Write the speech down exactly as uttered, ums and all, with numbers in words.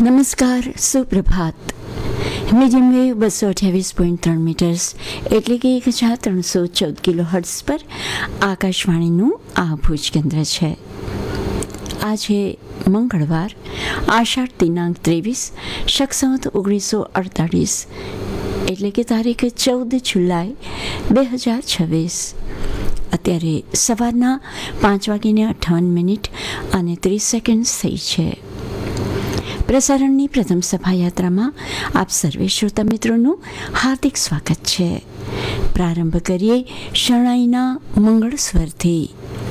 નમસ્કાર, સુપ્રભાત. Medium wave બસો અઠ્યાવીસ પોઈન્ટ ત્રણ મીટર્સ એટલે કે એક હજાર ત્રણસો ચૌદ કિલો હર્ટ્સ પર આકાશવાણીનું આ ભુજ કેન્દ્ર છે. આજે મંગળવાર, આષાઢ દિનાંક ત્રેવીસ, શક ઓગણીસો અડતાલીસ એટલે કે તારીખ ચૌદ જુલાઈ બે હજાર છવ્વીસ. અત્યારે સવારના પાંચ વાગીને અઠ્ઠાવન મિનિટ અને ત્રીસ સેકન્ડ થઈ છે. પ્રસારણની પ્રથમ સભાયાત્રામાં આપ સર્વે શ્રોતા મિત્રોનું હાર્દિક સ્વાગત છે. પ્રારંભ કરીએ શરણાઈના મંગળ સ્વરથી.